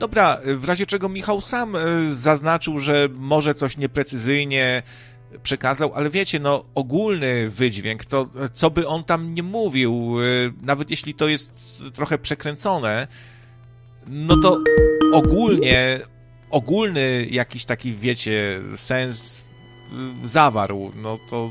Dobra, w razie czego Michał sam zaznaczył, że może coś nieprecyzyjnie przekazał, ale wiecie, no ogólny wydźwięk, to co by on tam nie mówił, nawet jeśli to jest trochę przekręcone, no to ogólny jakiś taki, wiecie, sens zawarł, no to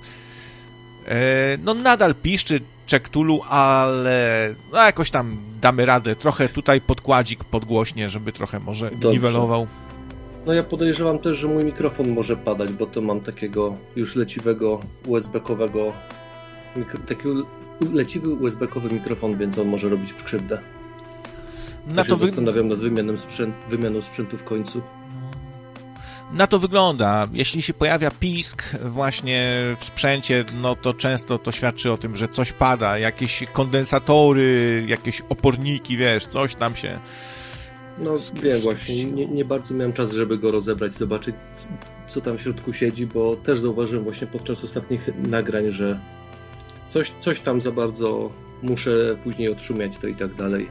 no nadal piszczy Czektulu, ale no jakoś tam damy radę, trochę tutaj podkładzik podgłośnie, żeby trochę może niwelował. No ja podejrzewam też, że mój mikrofon może padać, bo to mam takiego już leciwego USB-kowego, taki leciwy USB-kowy mikrofon, więc on może robić krzywdę. Ja się zastanawiam nad wymianą sprzętu w końcu. Na to wygląda. Jeśli się pojawia pisk właśnie w sprzęcie, no to często to świadczy o tym, że coś pada, jakieś kondensatory, jakieś oporniki, wiesz, coś tam się... No wiem właśnie, nie bardzo miałem czas, żeby go rozebrać, zobaczyć co tam w środku siedzi, bo też zauważyłem właśnie podczas ostatnich nagrań, że coś tam za bardzo muszę później odszumiać to i tak dalej.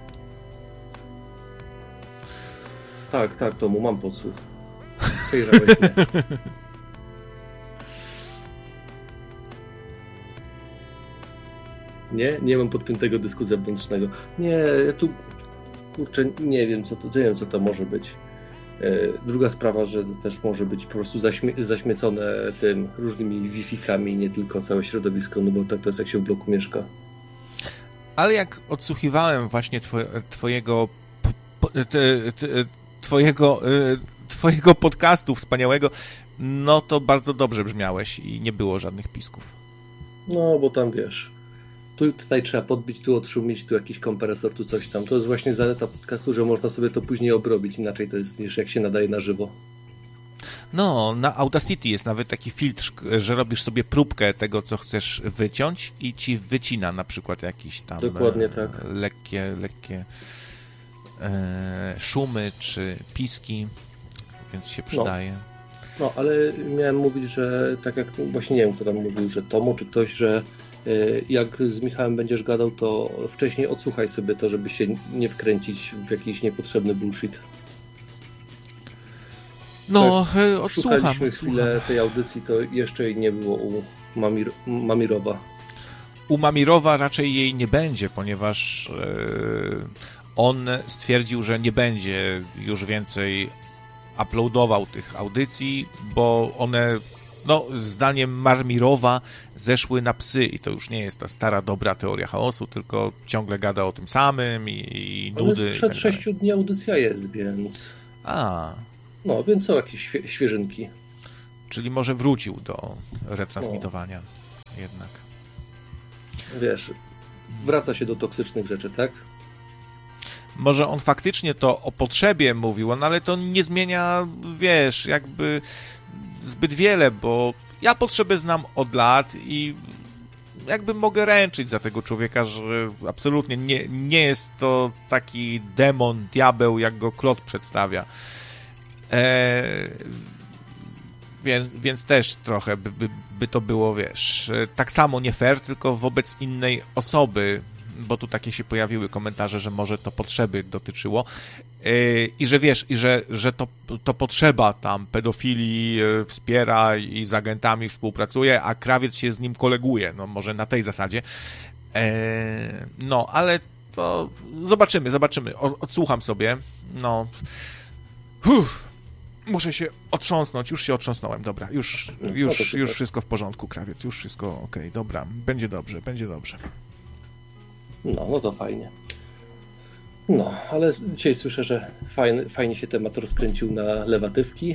Tak, Tomu, mam podsłuch. Przejrzałeś mnie. Nie mam podpiętego dysku zewnętrznego. Nie, ja tu kurczę, nie wiem co to może być. Druga sprawa, że też może być po prostu zaśmiecone tym różnymi Wi-Fi-kami, nie tylko całe środowisko, no bo tak to jest jak się w bloku mieszka. Ale jak odsłuchiwałem właśnie twojego podcastu wspaniałego, no to bardzo dobrze brzmiałeś i nie było żadnych pisków. No, bo tam wiesz, tutaj trzeba podbić, tu odszumić, tu jakiś kompresor, tu coś tam. To jest właśnie zaleta podcastu, że można sobie to później obrobić, inaczej to jest niż jak się nadaje na żywo. No, na Audacity jest nawet taki filtr, że robisz sobie próbkę tego, co chcesz wyciąć i ci wycina na przykład jakieś tam dokładnie tak. lekkie szumy czy piski, więc się przydaje. No, ale miałem mówić, że tak jak właśnie nie wiem, kto tam mówił, że Tomu czy ktoś, że jak z Michałem będziesz gadał, to wcześniej odsłuchaj sobie to, żeby się nie wkręcić w jakiś niepotrzebny bullshit. No, odsłucham. Szukaliśmy chwilę tej audycji, to jeszcze jej nie było u Mamirowa. U Mamirowa raczej jej nie będzie, ponieważ on stwierdził, że nie będzie już więcej uploadował tych audycji, bo one, no, zdaniem Marmirowa zeszły na psy i to już nie jest ta stara, dobra teoria chaosu, tylko ciągle gada o tym samym i nudy. Ale sprzed 6 dni audycja jest, więc... No, więc są jakieś świeżynki. Czyli może wrócił do retransmitowania jednak. Wiesz, wraca się do toksycznych rzeczy, tak? Może on faktycznie to o potrzebie mówił, no ale to nie zmienia, wiesz, jakby zbyt wiele, bo ja potrzebę znam od lat i jakby mogę ręczyć za tego człowieka, że absolutnie nie jest to taki demon, diabeł, jak go Klot przedstawia. Więc też trochę by to było, wiesz, tak samo nie fair, tylko wobec innej osoby, bo tu takie się pojawiły komentarze, że może to potrzeby dotyczyło i że wiesz, i że to potrzeba tam pedofilii wspiera i z agentami współpracuje, a Krawiec się z nim koleguje, no może na tej zasadzie. No, ale to zobaczymy, odsłucham sobie, no. Muszę się otrząsnąć, już się otrząsnąłem, dobra, już wszystko w porządku, Krawiec, już wszystko okej, dobra, będzie dobrze. No to fajnie. No, ale dzisiaj słyszę, że fajnie się temat rozkręcił na lewatywki.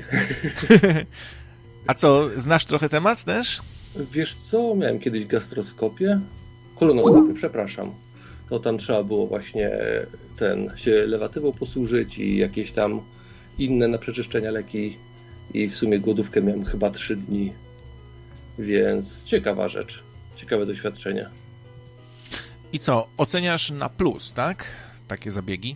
A co, znasz trochę temat też? Wiesz co, miałem kiedyś kolonoskopię, przepraszam. To tam trzeba było właśnie się lewatywą posłużyć i jakieś tam inne na przeczyszczenia leki i w sumie głodówkę miałem chyba 3 dni, więc ciekawa rzecz, ciekawe doświadczenie. I co, oceniasz na plus, tak? Takie zabiegi?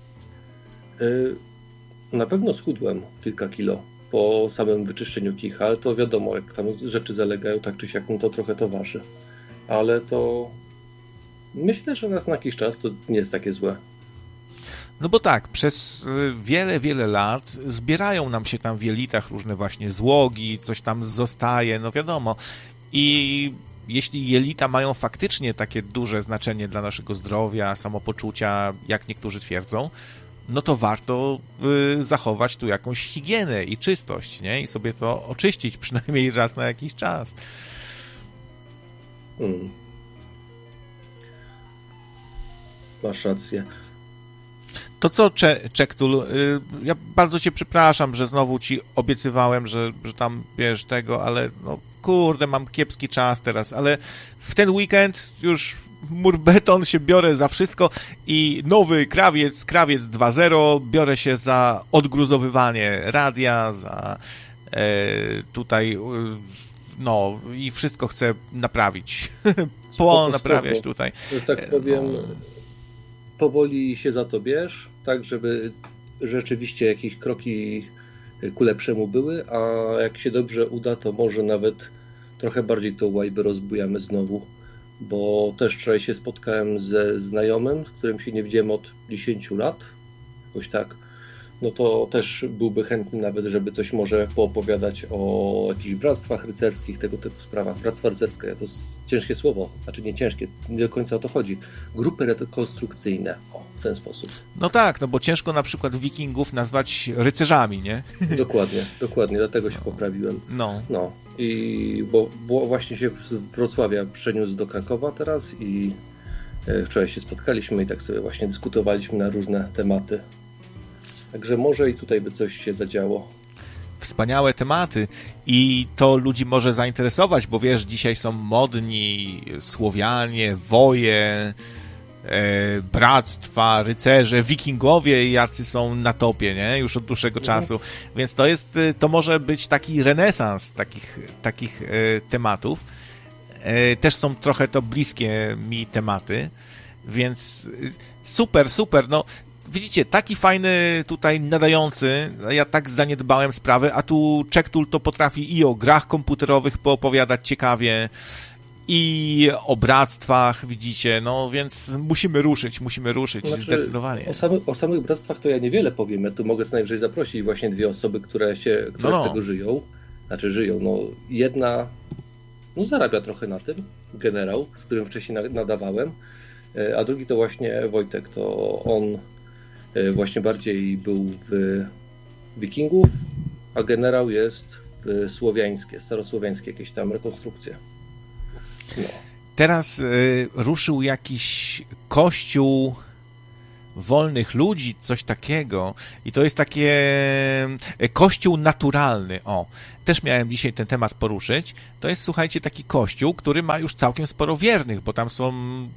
Na pewno schudłem kilka kilo po samym wyczyszczeniu kicha, ale to wiadomo, jak tam rzeczy zalegają, tak czy siak, no to trochę to waży. Ale to myślę, że raz na jakiś czas to nie jest takie złe. No bo tak, przez wiele, wiele lat zbierają nam się tam w jelitach różne właśnie złogi, coś tam zostaje, no wiadomo. I jeśli jelita mają faktycznie takie duże znaczenie dla naszego zdrowia, samopoczucia, jak niektórzy twierdzą, no to warto zachować tu jakąś higienę i czystość, nie? I sobie to oczyścić przynajmniej raz na jakiś czas. Masz rację. To co, Czektul, ja bardzo cię przepraszam, że znowu ci obiecywałem, że tam, wiesz, tego, ale no kurde, mam kiepski czas teraz, ale w ten weekend już murbeton się biorę za wszystko i nowy krawiec 2.0, biorę się za odgruzowywanie radia, za tutaj, no i wszystko chcę naprawić, naprawiać tutaj. Że tak powiem, powoli się za to bierz, tak żeby rzeczywiście jakieś kroki ku lepszemu były, a jak się dobrze uda, to może nawet trochę bardziej tą łajbę rozbujamy znowu, bo też wczoraj się spotkałem ze znajomym, z którym się nie widziałem od 10 lat, jakoś tak, no to też byłby chętny nawet, żeby coś może poopowiadać o jakichś bractwach rycerskich, tego typu sprawach. Bractwa rycerskie, to jest ciężkie słowo, znaczy nie ciężkie, nie do końca o to chodzi. Grupy rekonstrukcyjne, w ten sposób. No tak, no bo ciężko na przykład wikingów nazwać rycerzami, nie? Dokładnie, dlatego się poprawiłem. No. I bo właśnie się z Wrocławia przeniósł do Krakowa teraz i wczoraj się spotkaliśmy i tak sobie właśnie dyskutowaliśmy na różne tematy. Także może i tutaj by coś się zadziało. Wspaniałe tematy i to ludzi może zainteresować, bo wiesz, dzisiaj są modni Słowianie, woje, bractwa, rycerze, wikingowie, jacy są na topie, nie? Już od dłuższego czasu. Więc to może być taki renesans takich tematów. Też są trochę to bliskie mi tematy, więc super, no widzicie, taki fajny tutaj nadający, ja tak zaniedbałem sprawę, a tu Czektul to potrafi i o grach komputerowych poopowiadać ciekawie, i o bractwach, widzicie, no więc musimy ruszyć, znaczy, zdecydowanie. O samych bractwach to ja niewiele powiem, ja tu mogę co najwyżej zaprosić właśnie 2 osoby, które z tego żyją, jedna zarabia trochę na tym, generał, z którym wcześniej nadawałem, a drugi to właśnie Wojtek, to on właśnie bardziej był w wikingów, a generał jest w starosłowiańskie jakieś tam rekonstrukcje. No. Teraz ruszył jakiś kościół wolnych ludzi, coś takiego i to jest takie kościół naturalny, też miałem dzisiaj ten temat poruszyć, to jest, słuchajcie, taki kościół, który ma już całkiem sporo wiernych, bo tam są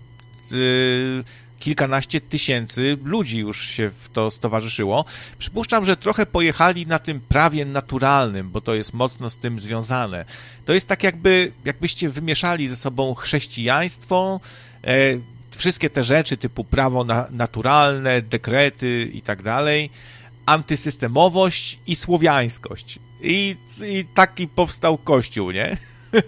kilkanaście tysięcy ludzi już się w to stowarzyszyło. Przypuszczam, że trochę pojechali na tym prawie naturalnym, bo to jest mocno z tym związane. To jest tak jakbyście wymieszali ze sobą chrześcijaństwo, wszystkie te rzeczy typu prawo naturalne, dekrety i tak dalej, antysystemowość i słowiańskość. I taki powstał kościół, nie?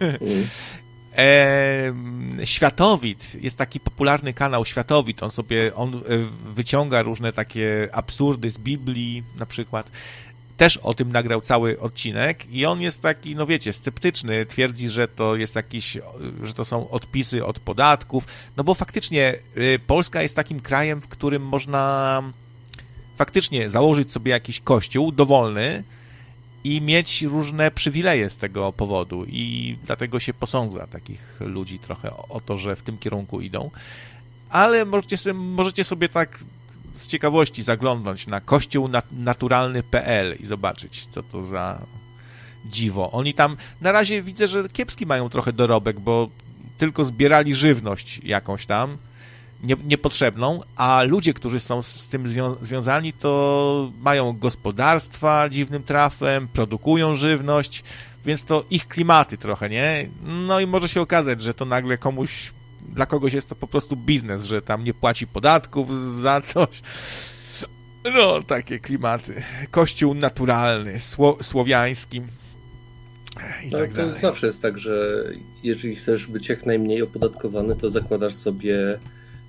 Światowid, jest taki popularny kanał Światowid, on wyciąga różne takie absurdy z Biblii na przykład, też o tym nagrał cały odcinek i on jest taki, no wiecie, sceptyczny, twierdzi, że to jest że to są odpisy od podatków, no bo faktycznie Polska jest takim krajem, w którym można faktycznie założyć sobie jakiś kościół dowolny i mieć różne przywileje z tego powodu i dlatego się posądza takich ludzi trochę o to, że w tym kierunku idą. Ale możecie sobie tak z ciekawości zaglądnąć na kościółnaturalny.pl i zobaczyć, co to za dziwo. Oni tam na razie widzę, że kiepski mają trochę dorobek, bo tylko zbierali żywność jakąś tam, niepotrzebną, a ludzie, którzy są z tym związani, to mają gospodarstwa dziwnym trafem, produkują żywność, więc to ich klimaty trochę, nie? No i może się okazać, że to nagle dla kogoś jest to po prostu biznes, że tam nie płaci podatków za coś. No, takie klimaty. Kościół naturalny, słowiański i tak dalej. To zawsze jest tak, że jeżeli chcesz być jak najmniej opodatkowany, to zakładasz sobie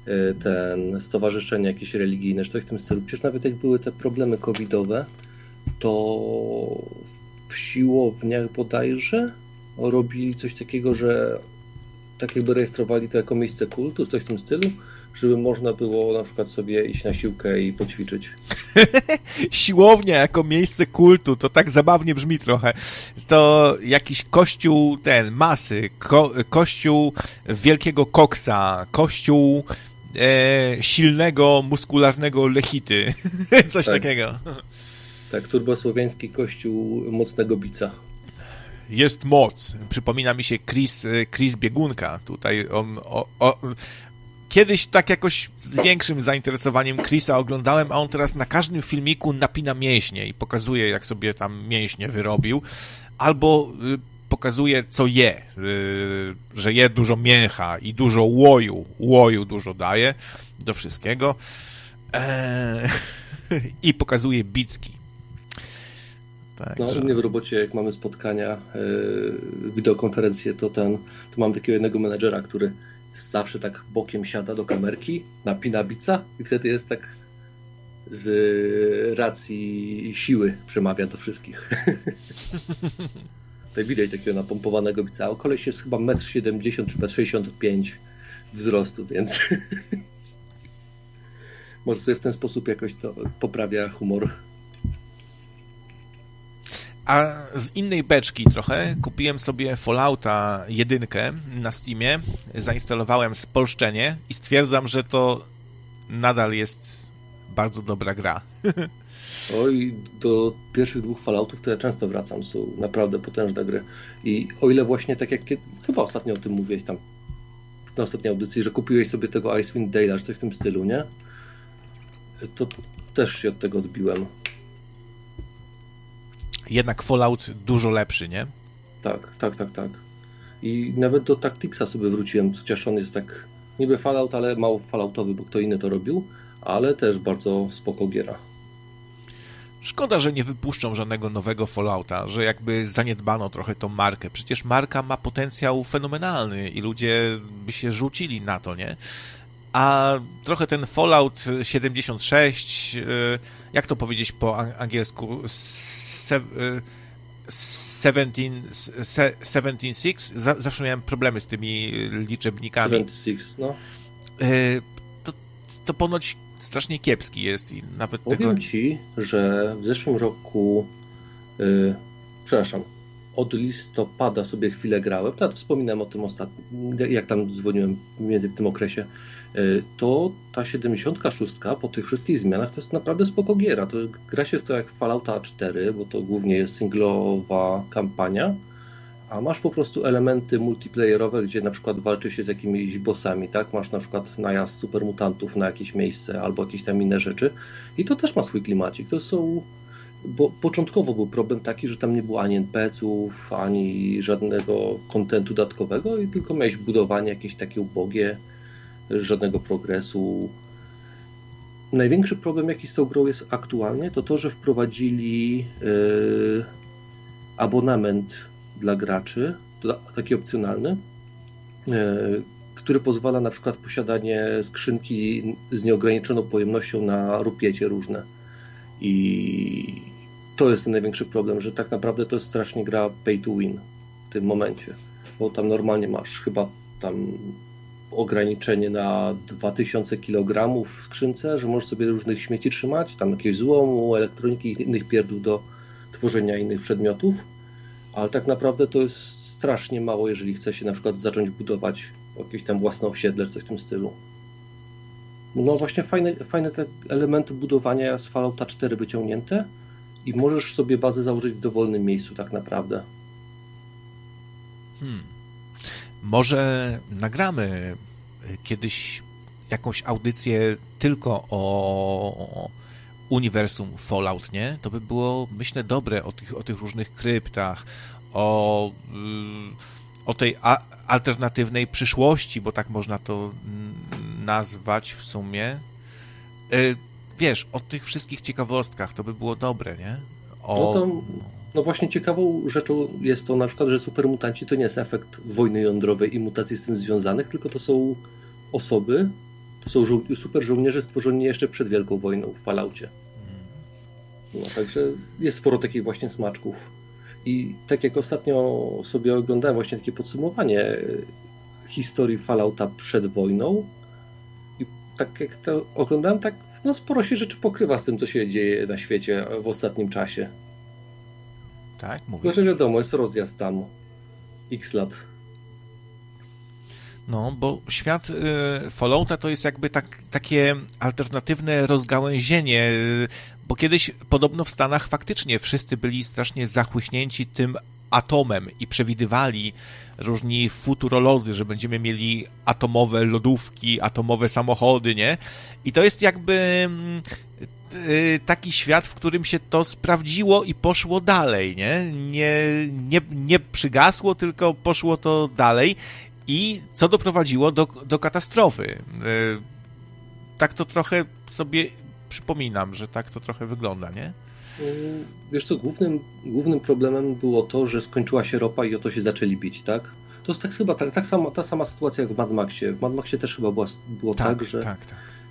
stowarzyszenia jakieś religijne, czy coś w tym stylu. Przecież nawet jak były te problemy covidowe, to w siłowniach bodajże robili coś takiego, że tak jakby rejestrowali to jako miejsce kultu, coś w tym stylu, żeby można było na przykład sobie iść na siłkę i poćwiczyć. Siłownia jako miejsce kultu, to tak zabawnie brzmi trochę. To jakiś kościół masy, kościół wielkiego koksa, kościół silnego, muskularnego lechity. Coś takiego. Tak, turbosłowiański kościół mocnego bica. Jest moc. Przypomina mi się Chris Biegunka. Tutaj kiedyś tak jakoś z większym zainteresowaniem Chrisa oglądałem, a on teraz na każdym filmiku napina mięśnie i pokazuje, jak sobie tam mięśnie wyrobił. Albo pokazuje, co je. Że je dużo mięcha i dużo łoju. Łoju dużo daje do wszystkiego. I pokazuje bicki. Tak, u mnie w robocie, jak mamy spotkania, wideokonferencje, to mam takiego jednego menedżera, który zawsze tak bokiem siada do kamerki, napina bica i wtedy jest tak z racji siły przemawia do wszystkich. Tak widać takiego napompowanego bica. A koleś jest chyba 1,70 m czy 1,65 m wzrostu, więc może sobie w ten sposób jakoś to poprawia humor. A z innej beczki trochę kupiłem sobie Fallouta 1 na Steamie, zainstalowałem spolszczenie i stwierdzam, że to nadal jest bardzo dobra gra. Oj, do pierwszych 2 Falloutów to ja często wracam, są naprawdę potężne gry. I o ile właśnie tak jak chyba ostatnio o tym mówiłeś tam na ostatniej audycji, że kupiłeś sobie tego Icewind Dale'a, czy coś w tym stylu, nie? To też się od tego odbiłem. Jednak Fallout dużo lepszy, nie? Tak. I nawet do Tacticsa sobie wróciłem, chociaż on jest tak niby Fallout, ale mało falloutowy, bo kto inny to robił, ale też bardzo spoko giera. Szkoda, że nie wypuszczą żadnego nowego Fallouta, że jakby zaniedbano trochę tą markę. Przecież marka ma potencjał fenomenalny i ludzie by się rzucili na to, nie? A trochę ten Fallout 76, jak to powiedzieć po angielsku? 76? Zawsze miałem problemy z tymi liczebnikami. 76, no. To ponoć strasznie kiepski jest i nawet Powiem ci, że w zeszłym roku od listopada sobie chwilę grałem, to wspominałem o tym ostatnio, jak tam dzwoniłem mniej więcej w tym okresie, to ta 76 po tych wszystkich zmianach to jest naprawdę spoko giera. To gra się w to jak Fallouta 4, bo to głównie jest singlowa kampania, a masz po prostu elementy multiplayerowe, gdzie na przykład walczy się z jakimiś bossami, tak? Masz na przykład najazd supermutantów na jakieś miejsce albo jakieś tam inne rzeczy i to też ma swój klimacik. To są... Bo początkowo był problem taki, że tam nie było ani NPC-ów, ani żadnego kontentu dodatkowego i tylko miałeś budowanie jakieś takie ubogie, żadnego progresu. Największy problem, jaki z tą grą jest aktualnie, to, że wprowadzili abonament dla graczy, taki opcjonalny, który pozwala na przykład posiadanie skrzynki z nieograniczoną pojemnością na rupiecie różne. I to jest ten największy problem, że tak naprawdę to jest strasznie gra pay to win w tym momencie, bo tam normalnie masz chyba tam ograniczenie na 2000 kg w skrzynce, że możesz sobie różnych śmieci trzymać, tam jakiegoś złomu, elektroniki i innych pierdół do tworzenia innych przedmiotów, ale tak naprawdę to jest strasznie mało, jeżeli chce się na przykład zacząć budować jakieś tam własne osiedle, czy coś w tym stylu. No właśnie fajne te elementy budowania z Fallouta 4 wyciągnięte i możesz sobie bazę założyć w dowolnym miejscu tak naprawdę. Może nagramy kiedyś jakąś audycję tylko o uniwersum Fallout, nie? To by było, myślę, dobre o tych różnych kryptach, o tej alternatywnej przyszłości, bo tak można to nazwać w sumie. Wiesz, o tych wszystkich ciekawostkach to by było dobre, nie? No właśnie ciekawą rzeczą jest to na przykład, że supermutanci to nie jest efekt wojny jądrowej i mutacji z tym związanych, tylko to są osoby, To są super żołnierze stworzeni jeszcze przed Wielką Wojną w Falloutie. No, także jest sporo takich właśnie smaczków. I tak jak ostatnio sobie oglądałem właśnie takie podsumowanie historii Fallouta przed wojną i tak jak to oglądałem, tak no sporo się rzeczy pokrywa z tym, co się dzieje na świecie w ostatnim czasie. Tak, mówię. Znaczy wiadomo, jest rozjazd tam x lat. No, bo świat Fallouta to jest jakby takie alternatywne rozgałęzienie, bo kiedyś podobno w Stanach faktycznie wszyscy byli strasznie zachłyśnięci tym atomem i przewidywali różni futurolodzy, że będziemy mieli atomowe lodówki, atomowe samochody, nie? I to jest jakby taki świat, w którym się to sprawdziło i poszło dalej, nie? Nie przygasło, tylko poszło to dalej. I co doprowadziło do katastrofy. Tak to trochę sobie przypominam, że tak to trochę wygląda, nie? Wiesz co, głównym problemem było to, że skończyła się ropa i o to się zaczęli bić, tak? To jest chyba ta sama sytuacja jak w Mad Maxie. W Mad Maxie też chyba było tak, że tak.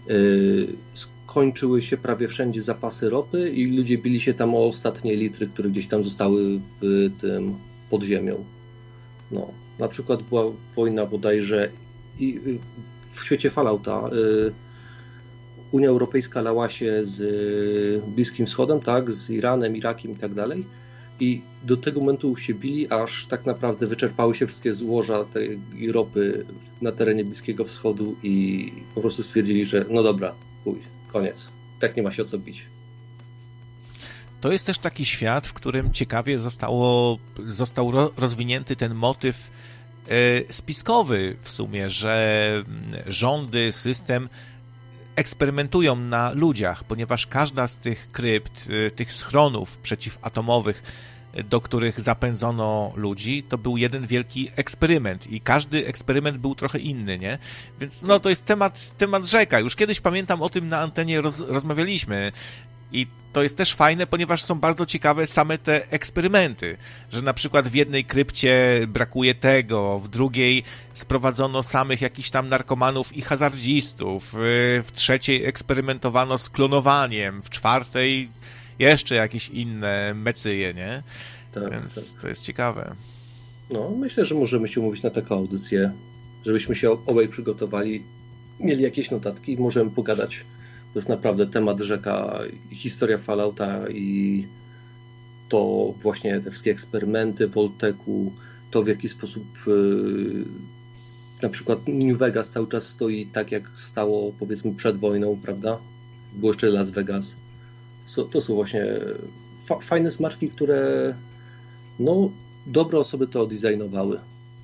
Skończyły się prawie wszędzie zapasy ropy i ludzie bili się tam o ostatnie litry, które gdzieś tam zostały w tym pod ziemią. No. Na przykład była wojna bodajże i w świecie Fallouta Unia Europejska lała się z Bliskim Wschodem, tak, z Iranem, Irakiem i tak dalej. I do tego momentu się bili, aż tak naprawdę wyczerpały się wszystkie złoża tej ropy na terenie Bliskiego Wschodu i po prostu stwierdzili, że no dobra, koniec. Tak nie ma się o co bić. To jest też taki świat, w którym ciekawie został rozwinięty ten motyw spiskowy w sumie, że rządy, system eksperymentują na ludziach, ponieważ każda z tych krypt, tych schronów przeciwatomowych, do których zapędzono ludzi, to był jeden wielki eksperyment i każdy eksperyment był trochę inny, nie? Więc no to jest temat rzeka. Już kiedyś pamiętam o tym na antenie rozmawialiśmy. I to jest też fajne, ponieważ są bardzo ciekawe same te eksperymenty, że na przykład w jednej krypcie brakuje tego, w drugiej sprowadzono samych jakichś tam narkomanów i hazardzistów, w trzeciej eksperymentowano z klonowaniem, w czwartej jeszcze jakieś inne mecyje, nie? Tak, więc tak. To jest ciekawe. No, myślę, że możemy się umówić na taką audycję, żebyśmy się obaj przygotowali, mieli jakieś notatki i możemy pogadać. To jest naprawdę temat rzeka, historia Fallouta i to właśnie te wszystkie eksperymenty Volteku, to w jaki sposób na przykład New Vegas cały czas stoi tak, jak stało powiedzmy przed wojną, prawda? Było jeszcze Las Vegas. To są właśnie fajne smaczki, które no, dobre osoby to designowały.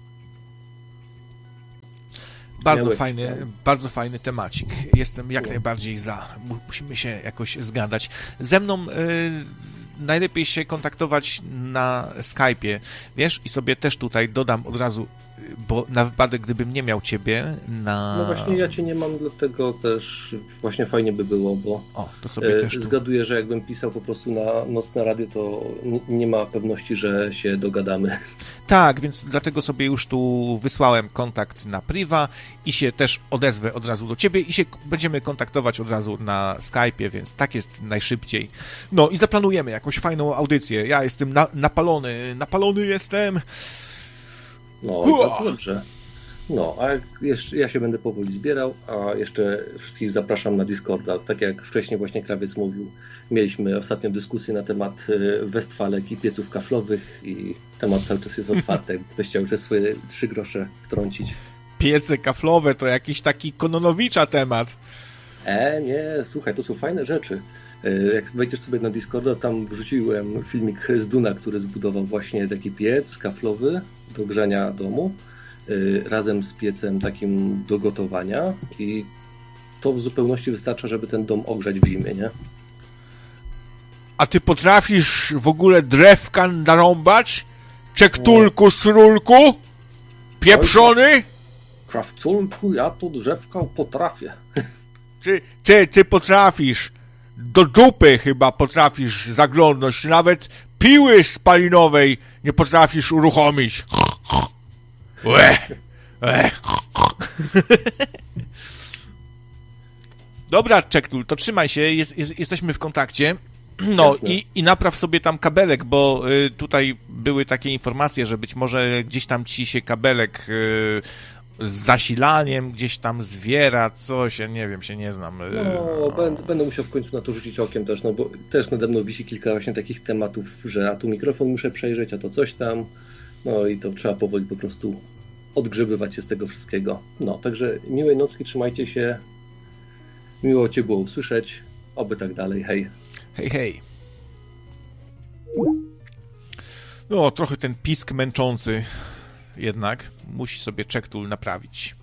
Bardzo fajny temacik. Jestem jak najbardziej za. Musimy się jakoś zgadać. Ze mną najlepiej się kontaktować na Skype'ie, wiesz? I sobie też tutaj dodam od razu, bo na wypadek, gdybym nie miał ciebie na... No właśnie ja cię nie mam, dlatego też właśnie fajnie by było, bo to sobie też zgaduję, że jakbym pisał po prostu na nocne radio, to nie ma pewności, że się dogadamy. Tak, więc dlatego sobie już tu wysłałem kontakt na priva i się też odezwę od razu do ciebie i się będziemy kontaktować od razu na Skype'ie, więc tak jest najszybciej. No i zaplanujemy jakąś fajną audycję. Ja jestem napalony jestem. No, bardzo dobrze. No, a ja się będę powoli zbierał, a jeszcze wszystkich zapraszam na Discorda. Tak jak wcześniej właśnie Krawiec mówił, mieliśmy ostatnią dyskusję na temat Westfalek i pieców kaflowych i temat cały czas jest otwarty. Ktoś chciał jeszcze swoje 3 grosze wtrącić. Piece kaflowe to jakiś taki Kononowicza temat. Nie, słuchaj, to są fajne rzeczy. Jak wejdziesz sobie na Discorda, tam wrzuciłem filmik z Duna, który zbudował właśnie taki piec kaflowy do grzania domu, razem z piecem takim do gotowania i to w zupełności wystarcza, żeby ten dom ogrzać w zimie, nie? A ty potrafisz w ogóle drewka narąbać? Czektulku, srulku? Pieprzony? Krawculku, ja tu drzewka potrafię. Ty potrafisz. Do dupy chyba potrafisz zaglądnąć. Nawet piły spalinowej nie potrafisz uruchomić. Dobra, Czektul, to trzymaj się, jesteśmy w kontakcie. No i napraw sobie tam kabelek, bo tutaj były takie informacje, że być może gdzieś tam ci się kabelek z zasilaniem gdzieś tam zwiera, coś, ja nie wiem, się nie znam. Będę musiał w końcu na to rzucić okiem też, no bo też nade mną wisi kilka właśnie takich tematów, że a tu mikrofon muszę przejrzeć, a to coś tam, no i to trzeba powoli po prostu odgrzebywać się z tego wszystkiego. No, także miłej nocki, trzymajcie się, miło Cię było usłyszeć, oby tak dalej, hej. Hej, hej. No, trochę ten pisk męczący jednak musi sobie Czektul naprawić.